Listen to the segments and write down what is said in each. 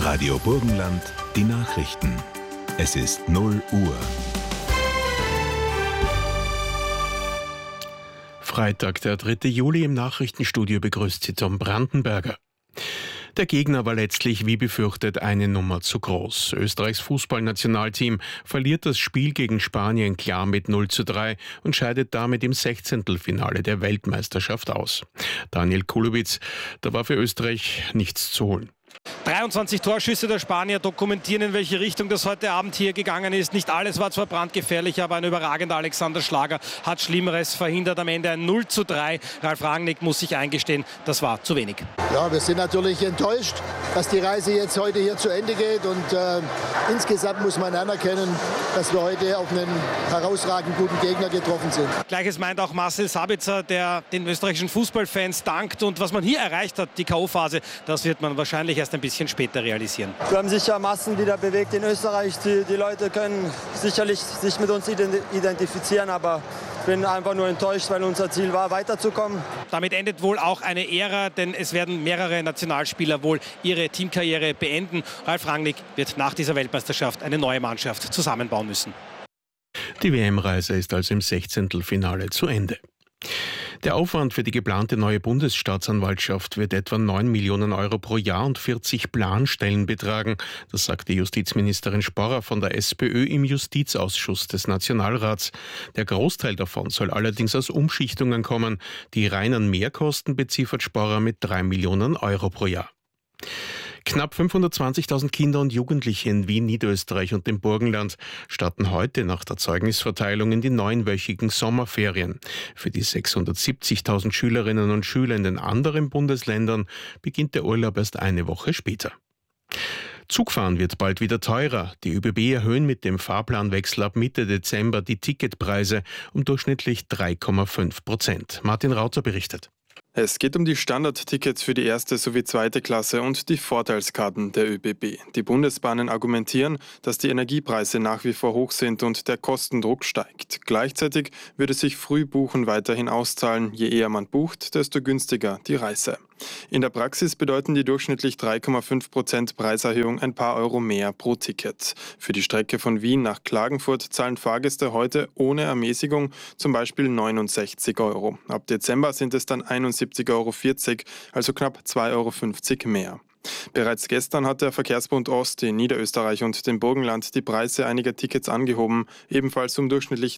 Radio Burgenland, die Nachrichten. Es ist 0 Uhr. Freitag, der 3. Juli, im Nachrichtenstudio begrüßt Sie Tom Brandenberger. Der Gegner war letztlich, wie befürchtet, eine Nummer zu groß. Österreichs Fußballnationalteam verliert das Spiel gegen Spanien klar mit 0:3 und scheidet damit im 16. Finale der Weltmeisterschaft aus. Daniel Kulowitz, da war für Österreich nichts zu holen. 23 Torschüsse der Spanier dokumentieren, in welche Richtung das heute Abend hier gegangen ist. Nicht alles war zwar brandgefährlich, aber ein überragender Alexander Schlager hat Schlimmeres verhindert. Am Ende ein 0:3. Ralf Rangnick muss sich eingestehen, das war zu wenig. Ja, wir sind natürlich enttäuscht, dass die Reise jetzt heute hier zu Ende geht. Und insgesamt muss man anerkennen, dass wir heute auf einen herausragend guten Gegner getroffen sind. Gleiches meint auch Marcel Sabitzer, der den österreichischen Fußballfans dankt. Und was man hier erreicht hat, die K.O.-Phase, das wird man wahrscheinlich erst ein bisschen später realisieren. Wir haben sicher Massen wieder bewegt in Österreich. Die Leute können sicherlich sich mit uns identifizieren, aber ich bin einfach nur enttäuscht, weil unser Ziel war, weiterzukommen. Damit endet wohl auch eine Ära, denn es werden mehrere Nationalspieler wohl ihre Teamkarriere beenden. Ralf Rangnick wird nach dieser Weltmeisterschaft eine neue Mannschaft zusammenbauen müssen. Die WM-Reise ist also im 16. Finale zu Ende. Der Aufwand für die geplante neue Bundesstaatsanwaltschaft wird etwa 9 Millionen Euro pro Jahr und 40 Planstellen betragen. Das sagte Justizministerin Sporrer von der SPÖ im Justizausschuss des Nationalrats. Der Großteil davon soll allerdings aus Umschichtungen kommen. Die reinen Mehrkosten beziffert Sporrer mit 3 Millionen Euro pro Jahr. Knapp 520.000 Kinder und Jugendliche in Wien, Niederösterreich und dem Burgenland starten heute nach der Zeugnisverteilung in die 9-wöchigen Sommerferien. Für die 670.000 Schülerinnen und Schüler in den anderen Bundesländern beginnt der Urlaub erst eine Woche später. Zugfahren wird bald wieder teurer. Die ÖBB erhöhen mit dem Fahrplanwechsel ab Mitte Dezember die Ticketpreise um durchschnittlich 3,5%. Martin Rauter berichtet. Es geht um die Standardtickets für die erste sowie zweite Klasse und die Vorteilskarten der ÖBB. Die Bundesbahnen argumentieren, dass die Energiepreise nach wie vor hoch sind und der Kostendruck steigt. Gleichzeitig würde sich Frühbuchen weiterhin auszahlen. Je eher man bucht, desto günstiger die Reise. In der Praxis bedeuten die durchschnittlich 3,5% Preiserhöhung ein paar Euro mehr pro Ticket. Für die Strecke von Wien nach Klagenfurt zahlen Fahrgäste heute ohne Ermäßigung zum Beispiel 69 Euro. Ab Dezember sind es dann 71,40 Euro, also knapp 2,50 Euro mehr. Bereits gestern hat der Verkehrsbund Ost in Niederösterreich und dem Burgenland die Preise einiger Tickets angehoben, ebenfalls um durchschnittlich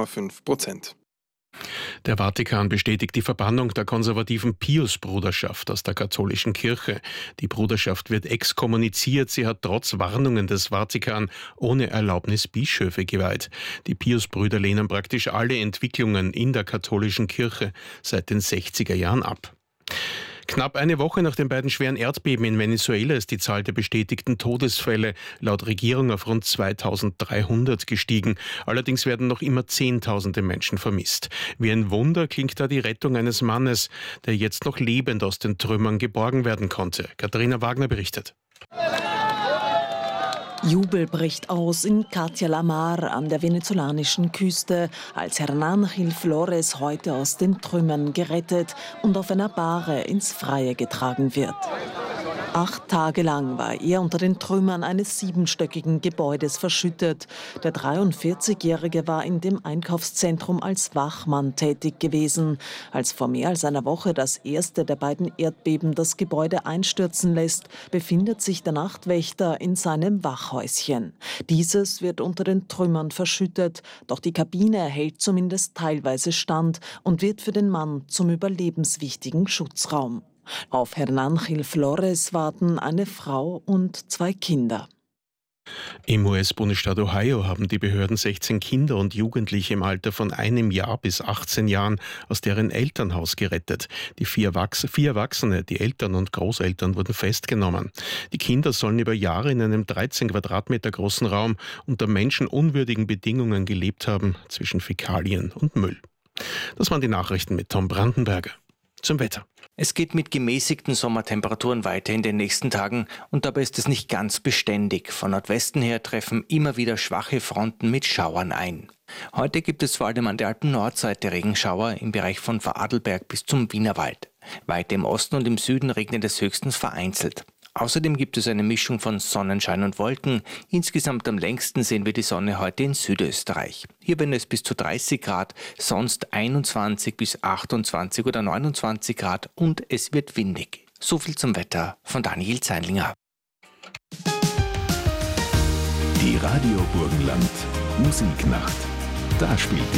3,5%. Der Vatikan bestätigt die Verbannung der konservativen Pius-Bruderschaft aus der katholischen Kirche. Die Bruderschaft wird exkommuniziert. Sie hat trotz Warnungen des Vatikan ohne Erlaubnis Bischöfe geweiht. Die Pius-Brüder lehnen praktisch alle Entwicklungen in der katholischen Kirche seit den 60er Jahren ab. Knapp eine Woche nach den beiden schweren Erdbeben in Venezuela ist die Zahl der bestätigten Todesfälle laut Regierung auf rund 2300 gestiegen. Allerdings werden noch immer Zehntausende Menschen vermisst. Wie ein Wunder klingt da die Rettung eines Mannes, der jetzt noch lebend aus den Trümmern geborgen werden konnte. Katharina Wagner berichtet. Jubel bricht aus in Catia la Mar an der venezolanischen Küste, als Hernán Gil Flores heute aus den Trümmern gerettet und auf einer Bahre ins Freie getragen wird. 8 Tage lang war er unter den Trümmern eines 7-stöckigen Gebäudes verschüttet. Der 43-Jährige war in dem Einkaufszentrum als Wachmann tätig gewesen. Als vor mehr als einer Woche das erste der beiden Erdbeben das Gebäude einstürzen lässt, befindet sich der Nachtwächter in seinem Wachhäuschen. Dieses wird unter den Trümmern verschüttet, doch die Kabine hält zumindest teilweise stand und wird für den Mann zum überlebenswichtigen Schutzraum. Auf Hernán Gil Flores warten eine Frau und 2 Kinder. Im US-Bundesstaat Ohio haben die Behörden 16 Kinder und Jugendliche im Alter von 1 Jahr bis 18 Jahren aus deren Elternhaus gerettet. Die 4 Erwachsene, die Eltern und Großeltern, wurden festgenommen. Die Kinder sollen über Jahre in einem 13 Quadratmeter großen Raum unter menschenunwürdigen Bedingungen gelebt haben, zwischen Fäkalien und Müll. Das waren die Nachrichten mit Tom Brandenberger. Zum Wetter. Es geht mit gemäßigten Sommertemperaturen weiter in den nächsten Tagen und dabei ist es nicht ganz beständig. Von Nordwesten her treffen immer wieder schwache Fronten mit Schauern ein. Heute gibt es vor allem an der Alpen-Nordseite Regenschauer im Bereich von Vorarlberg bis zum Wienerwald. Weiter im Osten und im Süden regnet es höchstens vereinzelt. Außerdem gibt es eine Mischung von Sonnenschein und Wolken. Insgesamt am längsten sehen wir die Sonne heute in Südösterreich. Hier werden es bis zu 30 Grad, sonst 21 bis 28 oder 29 Grad und es wird windig. So viel zum Wetter von Daniel Zeinlinger. Die Radio Burgenland Musiknacht. Da spielt